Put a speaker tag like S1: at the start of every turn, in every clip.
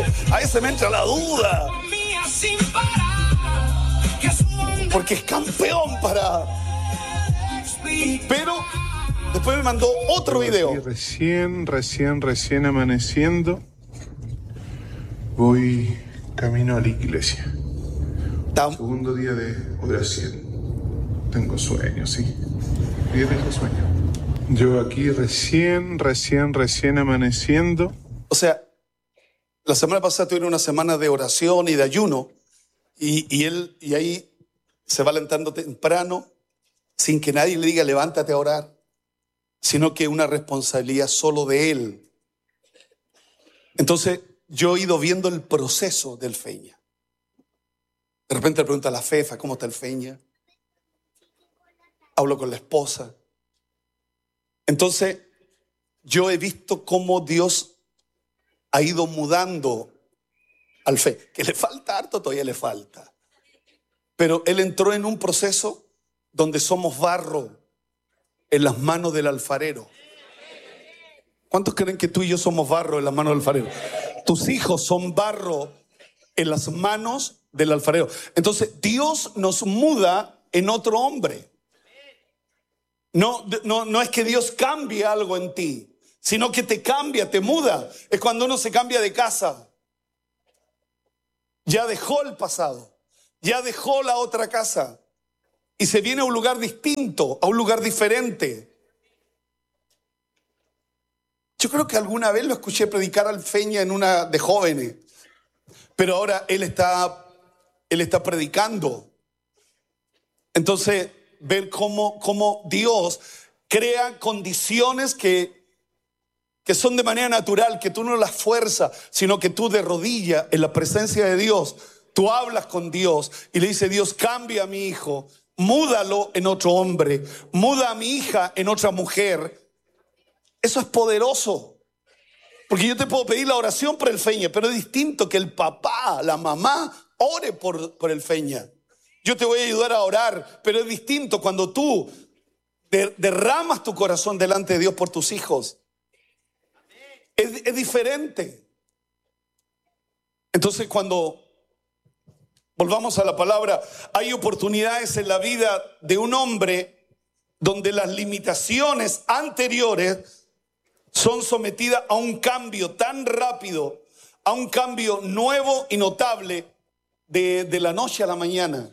S1: A veces me entra la duda. Porque es campeón para... Pero después me mandó otro video.
S2: Recién amaneciendo. Voy camino a la iglesia. Segundo día de oración. Tengo sueño, sí. Yo tengo sueño. Yo aquí recién amaneciendo.
S1: O sea, la semana pasada tuvieron una semana de oración y de ayuno. Y ahí se va alentando temprano, sin que nadie le diga levántate a orar, sino que una responsabilidad solo de él. Entonces yo he ido viendo el proceso del Feña. De repente le pregunto a la Fefa, ¿cómo está el Feña? Hablo con la esposa. Entonces yo he visto cómo Dios ha ido mudando al Fe, que le falta harto, todavía le falta. Pero él entró en un proceso donde somos barro en las manos del alfarero. ¿Cuántos creen que tú y yo somos barro en las manos del alfarero? Tus hijos son barro en las manos del alfarero. Entonces Dios nos muda en otro hombre. No es que Dios cambie algo en ti, sino que te cambia, te muda. Es cuando uno se cambia de casa. Ya dejó el pasado, ya dejó la otra casa y se viene a un lugar distinto, a un lugar diferente. Yo creo que alguna vez lo escuché predicar al Feña en una de jóvenes, pero ahora él está predicando. Entonces, ver cómo Dios crea condiciones que son de manera natural, que tú no las fuerzas, sino que tú de rodillas en la presencia de Dios, tú hablas con Dios y le dices: Dios, cambia a mi hijo, múdalo en otro hombre, muda a mi hija en otra mujer. Eso es poderoso. Porque yo te puedo pedir la oración por el Feña, pero es distinto que el papá, la mamá, ore por el Feña. Yo te voy a ayudar a orar, pero es distinto cuando tú derramas tu corazón delante de Dios por tus hijos. Es diferente. Entonces, cuando volvamos a la palabra, hay oportunidades en la vida de un hombre donde las limitaciones anteriores son sometidas a un cambio tan rápido, a un cambio nuevo y notable de la noche a la mañana.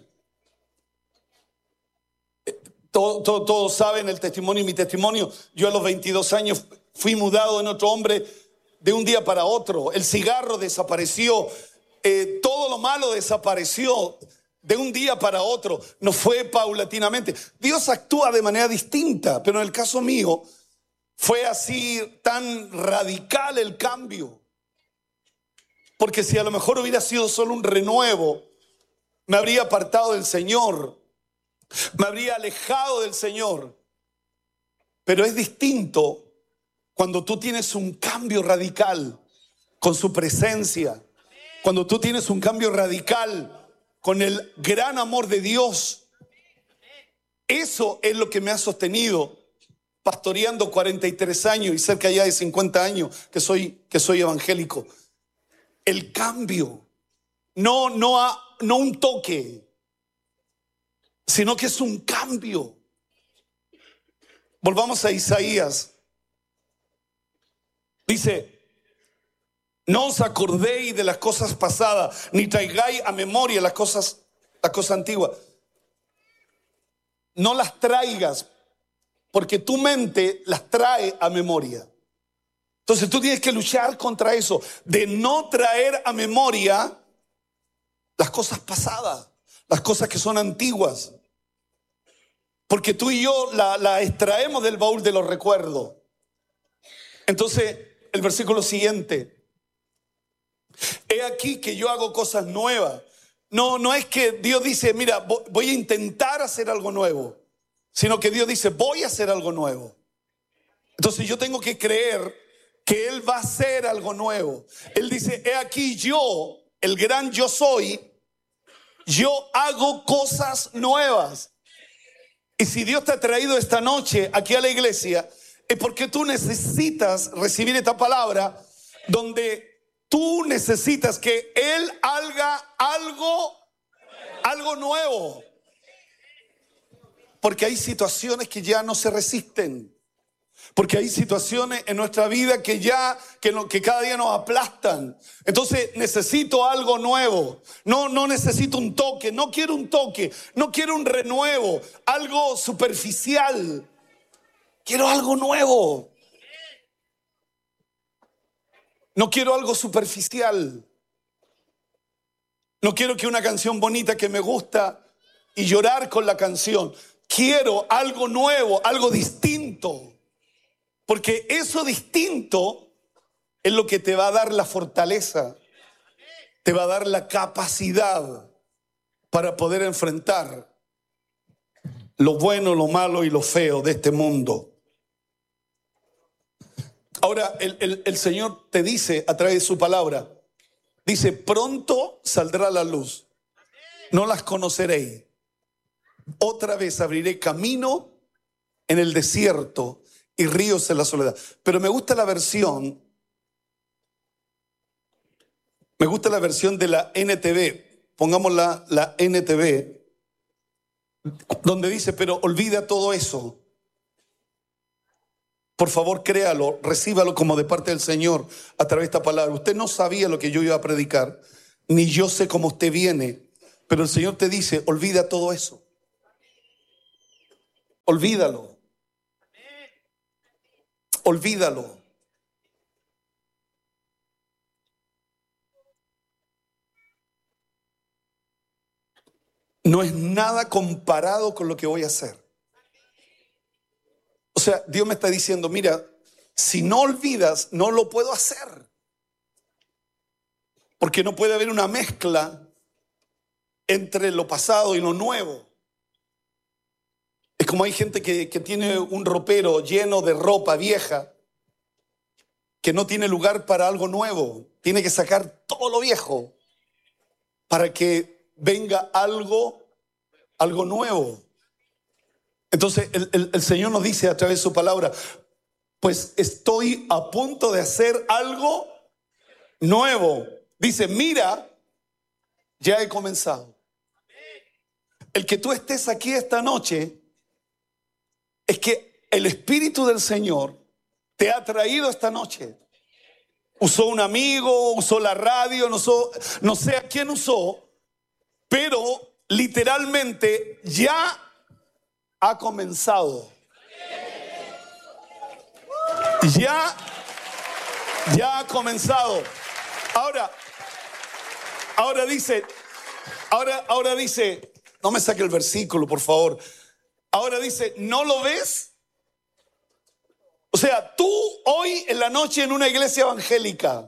S1: Todos saben el testimonio y mi testimonio. Yo a los 22 años fui mudado en otro hombre de un día para otro. El cigarro desapareció, todo lo malo desapareció de un día para otro. No fue paulatinamente. Dios actúa de manera distinta, pero en el caso mío fue así tan radical el cambio. Porque si a lo mejor hubiera sido solo un renuevo, me habría apartado del Señor, me habría alejado del Señor. Pero es distinto cuando tú tienes un cambio radical con su presencia, cuando tú tienes un cambio radical con el gran amor de Dios. Eso es lo que me ha sostenido pastoreando 43 años y cerca ya de 50 años que soy evangélico. El cambio, no un toque, sino que es un cambio. Volvamos a Isaías. Dice: no os acordéis de las cosas pasadas, ni traigáis a memoria las cosas antiguas. No las traigas, porque tu mente las trae a memoria. Entonces tú tienes que luchar contra eso, de no traer a memoria las cosas pasadas, las cosas que son antiguas. Porque tú y yo la extraemos del baúl de los recuerdos. Entonces, el versículo siguiente: he aquí que yo hago cosas nuevas. No es que Dios dice: mira, voy a intentar hacer algo nuevo, sino que Dios dice: voy a hacer algo nuevo. Entonces yo tengo que creer que Él va a hacer algo nuevo. Él dice: he aquí yo, el gran yo soy, yo hago cosas nuevas. Y si Dios te ha traído esta noche aquí a la iglesia, es porque tú necesitas recibir esta palabra donde tú necesitas que Él haga algo nuevo. Porque hay situaciones que ya no se resisten. Porque hay situaciones en nuestra vida que cada día nos aplastan. Entonces necesito algo nuevo. No necesito un toque. No quiero un toque. No quiero un renuevo. Algo superficial. Quiero algo nuevo. No quiero algo superficial. No quiero que una canción bonita que me gusta y llorar con la canción. Quiero algo nuevo, algo distinto. Porque eso distinto es lo que te va a dar la fortaleza, te va a dar la capacidad para poder enfrentar lo bueno, lo malo y lo feo de este mundo. Ahora el Señor te dice a través de su palabra, dice, pronto saldrá la luz, no las conoceréis. Otra vez abriré camino en el desierto y ríos en la soledad. Pero me gusta la versión de la NTV. Pongamos la NTV, donde dice, pero olvida todo eso. Por favor, créalo, recíbalo como de parte del Señor a través de esta palabra. Usted no sabía lo que yo iba a predicar, ni yo sé cómo usted viene, pero el Señor te dice, olvida todo eso. Olvídalo. Olvídalo. No es nada comparado con lo que voy a hacer. O sea, Dios me está diciendo, mira, si no olvidas, no lo puedo hacer. Porque no puede haber una mezcla entre lo pasado y lo nuevo. Es como hay gente que tiene un ropero lleno de ropa vieja, que no tiene lugar para algo nuevo. Tiene que sacar todo lo viejo para que venga algo nuevo. Entonces el Señor nos dice a través de su palabra, pues estoy a punto de hacer algo nuevo. Dice, mira, ya he comenzado. El que tú estés aquí esta noche es que el Espíritu del Señor te ha traído esta noche. Usó un amigo, usó la radio, no sé a quién usó, pero literalmente ya ha comenzado. Ya ha comenzado. Ahora dice, no me saque el versículo, por favor. Ahora dice, ¿no lo ves? O sea, tú hoy en la noche en una iglesia evangélica,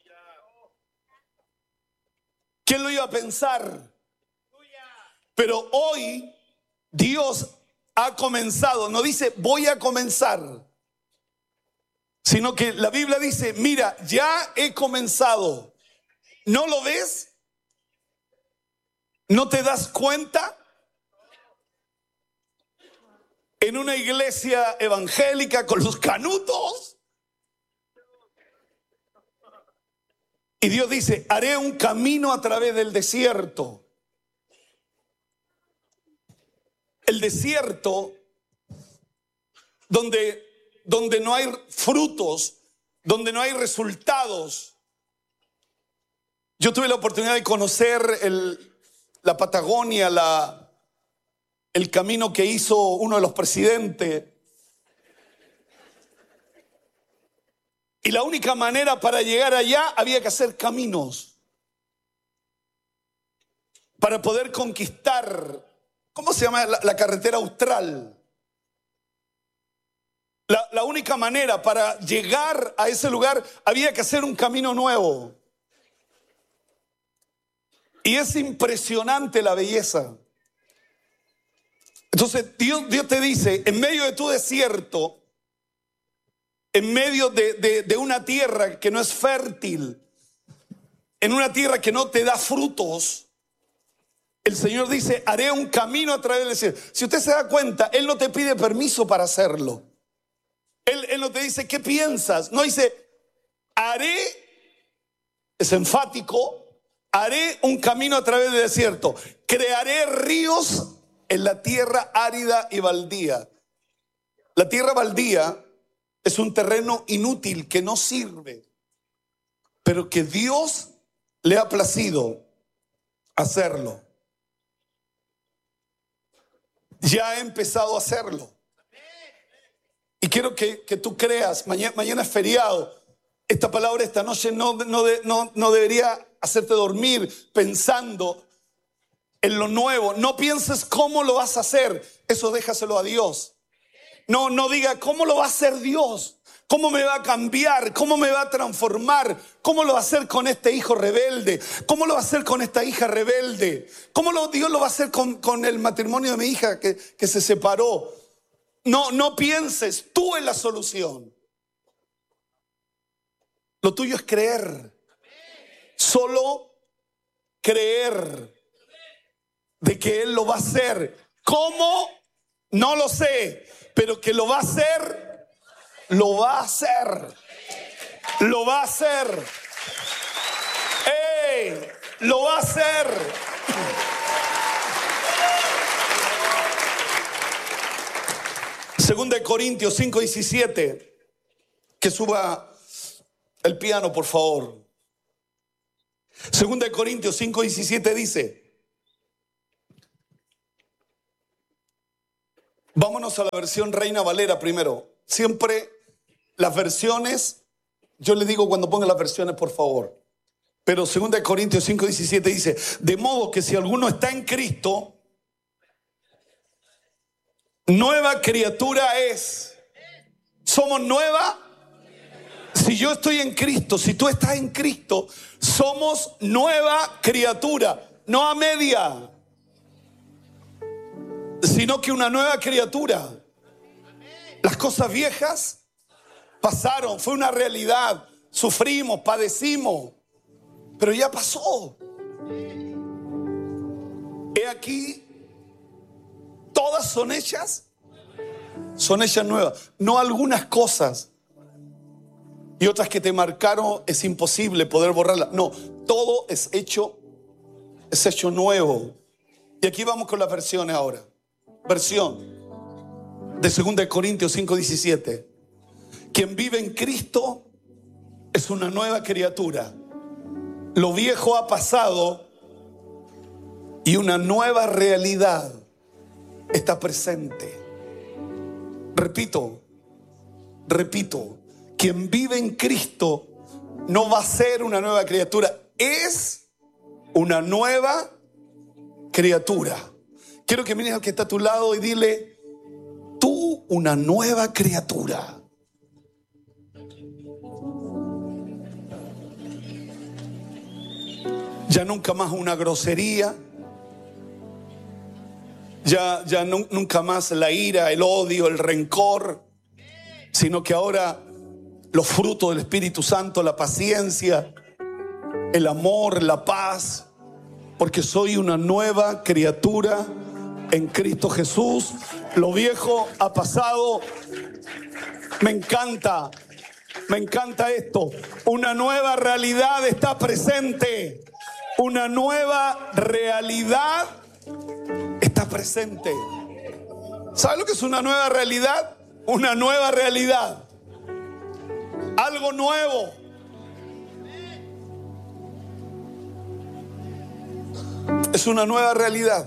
S1: ¿quién lo iba a pensar? Pero hoy Dios ha comenzado. No dice voy a comenzar, sino que la Biblia dice, mira, ya he comenzado. ¿No lo ves? ¿No te das cuenta? En una iglesia evangélica con los canutos. Y Dios dice, haré un camino a través del desierto. El desierto donde no hay frutos, donde no hay resultados. Yo tuve la oportunidad de conocer la Patagonia, el camino que hizo uno de los presidentes. Y la única manera para llegar allá había que hacer caminos para poder conquistar. ¿Cómo se llama la carretera austral? La única manera para llegar a ese lugar había que hacer un camino nuevo. Y es impresionante la belleza. Entonces Dios te dice, en medio de tu desierto, en medio de una tierra que no es fértil, en una tierra que no te da frutos, el Señor dice, haré un camino a través del desierto. Si usted se da cuenta, Él no te pide permiso para hacerlo. Él no te dice, ¿qué piensas? No dice, haré es enfático. Haré un camino a través del desierto. Crearé ríos en la tierra árida y baldía. La tierra baldía es un terreno inútil que no sirve, pero que Dios le ha placido hacerlo. Ya ha empezado a hacerlo. Y quiero que tú creas, mañana es feriado. Esta palabra esta noche no debería hacerte dormir pensando en lo nuevo. No pienses cómo lo vas a hacer. Eso déjaselo a Dios. No diga cómo lo va a hacer Dios. ¿Cómo me va a cambiar? ¿Cómo me va a transformar? ¿Cómo lo va a hacer con este hijo rebelde? ¿Cómo lo va a hacer con esta hija rebelde? ¿Cómo Dios lo va a hacer con el matrimonio de mi hija que se separó? No pienses tú en la solución. Lo tuyo es creer. Solo creer de que Él lo va a hacer. ¿Cómo? No lo sé, pero que lo va a hacer, lo va a hacer. Lo va a hacer. ¡Ey! Lo va a hacer. Segunda de Corintios 5:17. Que suba el piano, por favor. Segunda de Corintios 5:17 dice. Vámonos a la versión Reina Valera primero. Siempre las versiones, yo le digo cuando pongan las versiones, por favor. Pero segunda de Corintios 5:17 dice, de modo que si alguno está en Cristo, nueva criatura es. Somos nueva. Si yo estoy en Cristo, si tú estás en Cristo, somos nueva criatura, no a media, sino que una nueva criatura. Las cosas viejas pasaron, fue una realidad, sufrimos, padecimos, pero ya pasó. He aquí, todas son hechas nuevas, no algunas cosas. Y otras que te marcaron es imposible poder borrarlas. No, todo es hecho nuevo. Y aquí vamos con las versiones ahora. Versión de 2 Corintios 5:17. Quien vive en Cristo es una nueva criatura. Lo viejo ha pasado y una nueva realidad está presente. Repito. Quien vive en Cristo no va a ser una nueva criatura, es una nueva criatura. Quiero que mires al que está a tu lado y dile, tú una nueva criatura. Ya nunca más una grosería, ya nunca más la ira, el odio, el rencor, sino que ahora los frutos del Espíritu Santo, la paciencia, el amor, la paz, porque soy una nueva criatura en Cristo Jesús. Lo viejo ha pasado. Me encanta esto. Una nueva realidad está presente. Una nueva realidad está presente. ¿Sabe lo que es una nueva realidad? Una nueva realidad. Algo nuevo. Es una nueva realidad.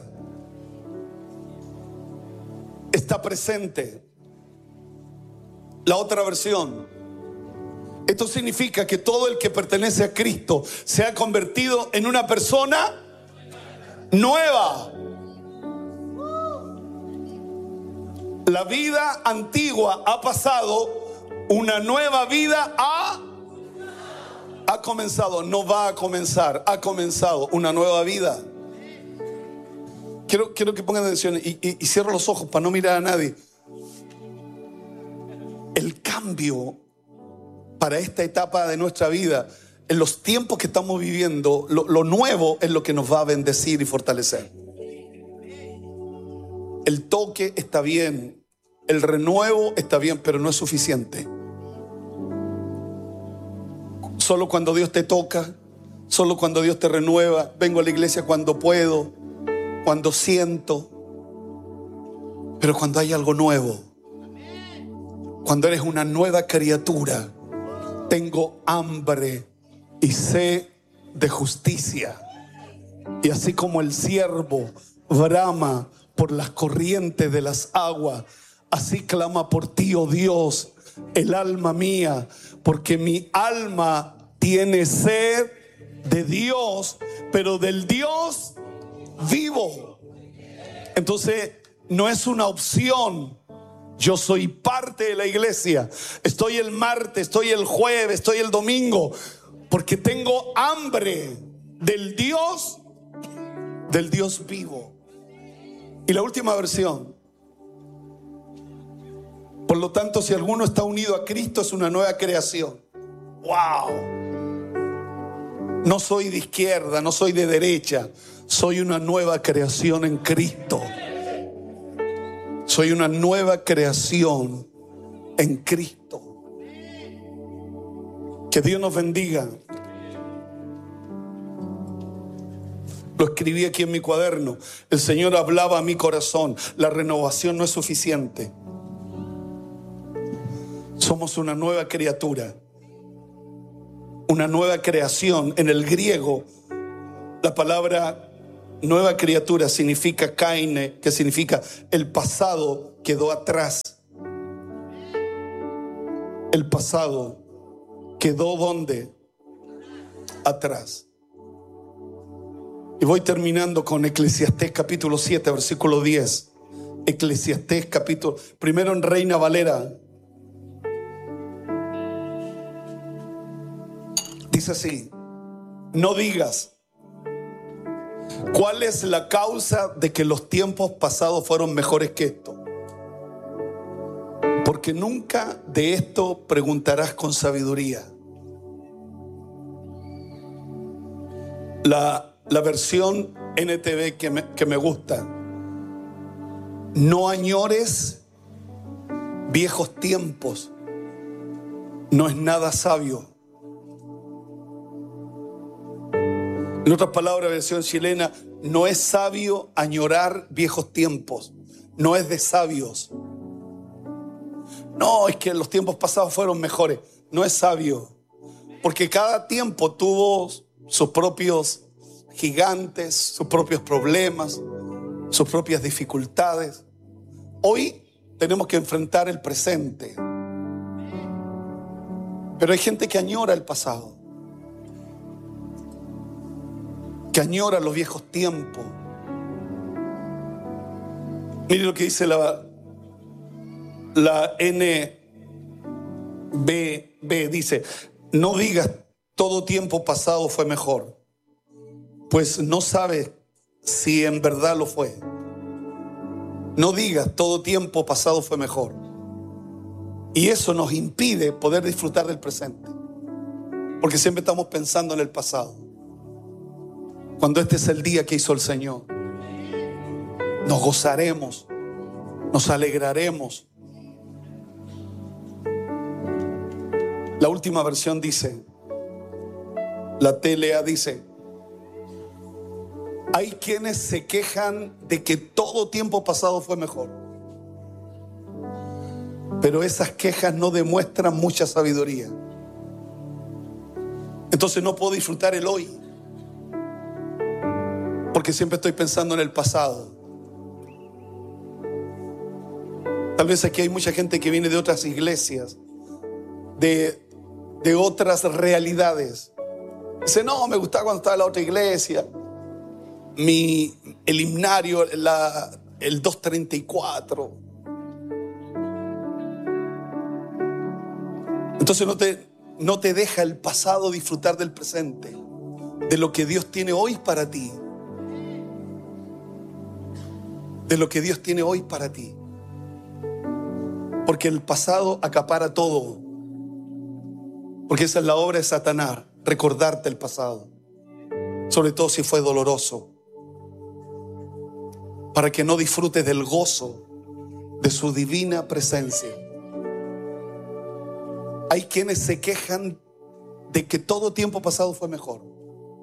S1: Está presente. La otra versión. Esto significa que todo el que pertenece a Cristo se ha convertido en una persona nueva. La vida antigua ha pasado. Una nueva vida ha comenzado. No va a comenzar, ha comenzado una nueva vida. Quiero que pongan atención y cierro los ojos para no mirar a nadie. El cambio para esta etapa de nuestra vida, en los tiempos que estamos viviendo, lo nuevo es lo que nos va a bendecir y fortalecer. El toque está bien. El renuevo está bien, pero no es suficiente. Solo cuando Dios te toca, Solo cuando Dios te renueva. Vengo a la iglesia cuando puedo, cuando siento. Pero cuando hay algo nuevo, cuando eres una nueva criatura, tengo hambre y sed de justicia. Y así como el siervo brama por las corrientes de las aguas, así clama por ti, oh Dios, el alma mía, porque mi alma tiene sed de Dios, pero del Dios vivo. Entonces no es una opción. Yo soy parte de la iglesia. Estoy el martes, estoy el jueves, estoy el domingo, porque tengo hambre del Dios vivo. Y la última versión: por lo tanto, si alguno está unido a Cristo, es una nueva creación. ¡Wow! No soy de izquierda, no soy de derecha. Soy una nueva creación en Cristo. Soy una nueva creación en Cristo. Que Dios nos bendiga. Lo escribí aquí en mi cuaderno. El Señor hablaba a mi corazón. La renovación no es suficiente. Somos una nueva criatura, una nueva creación. En el griego, la palabra nueva criatura significa kaine, que significa el pasado quedó atrás. El pasado quedó ¿dónde? Atrás. Y voy terminando con Eclesiastés capítulo 7, versículo 10. Eclesiastés capítulo, primero en Reina Valera. Dice así: no digas ¿cuál es la causa de que los tiempos pasados fueron mejores que esto? Porque nunca de esto preguntarás con sabiduría. La versión NTV que me gusta: no añores viejos tiempos, no es nada sabio. En otras palabras, versión chilena: no es sabio añorar viejos tiempos, no es de sabios. No, es que los tiempos pasados fueron mejores. No es sabio, porque cada tiempo tuvo sus propios gigantes, sus propios problemas, sus propias dificultades. Hoy tenemos que enfrentar el presente, pero hay gente que añora el pasado, que añora los viejos tiempos. Mire lo que dice la NBB. Dice: no digas todo tiempo pasado fue mejor, pues no sabes si en verdad lo fue. No digas todo tiempo pasado fue mejor. Y eso nos impide poder disfrutar del presente, porque siempre estamos pensando en el pasado, cuando este es el día que hizo el Señor. Nos gozaremos, nos alegraremos. La última versión dice, la TLA dice: hay quienes se quejan de que todo tiempo pasado fue mejor, pero esas quejas no demuestran mucha sabiduría. Entonces no puedo disfrutar el hoy, porque siempre estoy pensando en el pasado. Tal vez aquí hay mucha gente que viene de otras iglesias, de otras realidades. Dice: no, me gustaba cuando estaba en la otra iglesia, el himnario, el 234. Entonces no te deja el pasado disfrutar del presente, de lo que Dios tiene hoy para ti. De lo que Dios tiene hoy para ti. Porque el pasado acapara todo. Porque esa es la obra de Satanás, recordarte el pasado, sobre todo si fue doloroso, para que no disfrutes del gozo de su divina presencia. Hay quienes se quejan de que todo tiempo pasado fue mejor,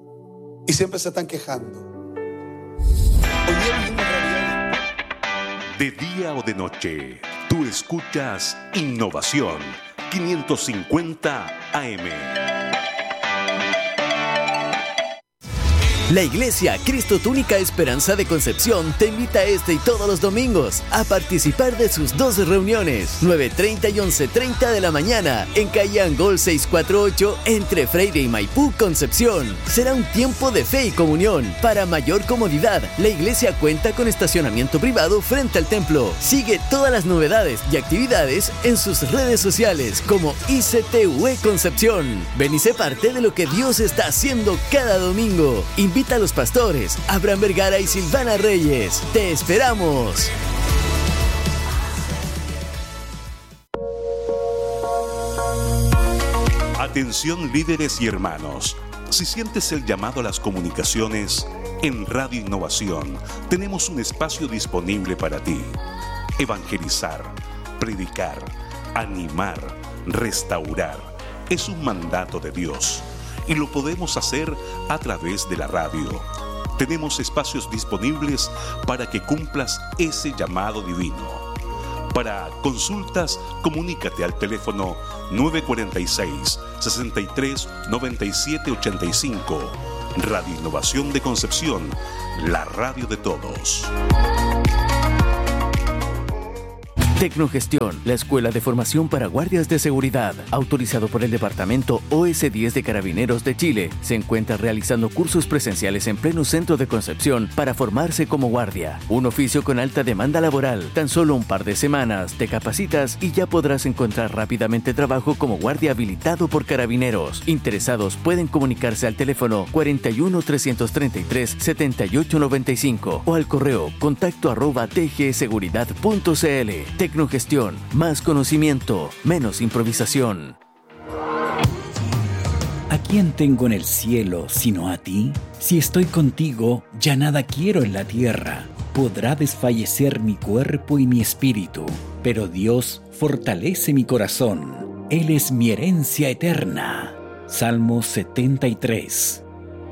S1: y siempre se están quejando. Hoy día vivimos realidad.
S3: De día o de noche, tú escuchas Innovación 550 AM.
S4: La Iglesia Cristo Tu Única Esperanza de Concepción te invita este y todos los domingos a participar de sus 2 reuniones, 9:30 y 11:30 de la mañana, en calle Angol 648, entre Freire y Maipú, Concepción. Será un tiempo de fe y comunión. Para mayor comodidad, la iglesia cuenta con estacionamiento privado frente al templo. Sigue todas las novedades y actividades en sus redes sociales como ICTUE Concepción. Ven y sé parte de lo que Dios está haciendo cada domingo. Invita a los pastores Abraham Vergara y Silvana Reyes. ¡Te esperamos!
S3: Atención líderes y hermanos. Si sientes el llamado a las comunicaciones, en Radio Innovación tenemos un espacio disponible para ti. Evangelizar, predicar, animar, restaurar. Es un mandato de Dios. Y lo podemos hacer a través de la radio. Tenemos espacios disponibles para que cumplas ese llamado divino. Para consultas, comunícate al teléfono 946-63-9785. Radio Innovación de Concepción, la radio de todos.
S4: Tecnogestión, la escuela de formación para guardias de seguridad, autorizado por el Departamento OS10 de Carabineros de Chile, se encuentra realizando cursos presenciales en pleno centro de Concepción para formarse como guardia. Un oficio con alta demanda laboral. Tan solo un par de semanas te capacitas y ya podrás encontrar rápidamente trabajo como guardia habilitado por Carabineros. Interesados pueden comunicarse al teléfono 41 333 7895 o al correo contacto@tgseguridad.cl. Tecnogestión, más conocimiento, menos improvisación.
S5: ¿A quién tengo en el cielo sino a ti? Si estoy contigo, ya nada quiero en la tierra. Podrá desfallecer mi cuerpo y mi espíritu, pero Dios fortalece mi corazón. Él es mi herencia eterna. Salmo 73.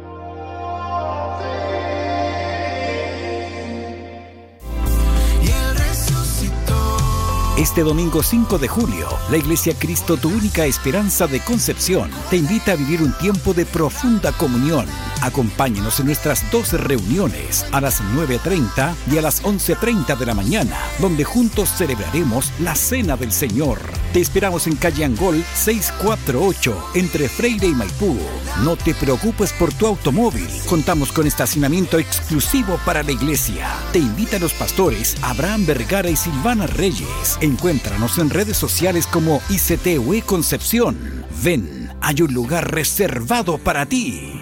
S5: Este domingo 5 de julio, la Iglesia Cristo Tu Única Esperanza de Concepción te invita a vivir un tiempo de profunda comunión. Acompáñenos en nuestras 2 reuniones, a las 9:30 y a las 11:30 de la mañana, donde juntos celebraremos la Cena del Señor. Te esperamos en calle Angol 648, entre Freire y Maipú. No te preocupes por tu automóvil, contamos con estacionamiento exclusivo para la iglesia. Te invitan los pastores Abraham Vergara y Silvana Reyes. Encuéntranos en redes sociales como ICTUE Concepción. Ven, hay un lugar reservado para ti.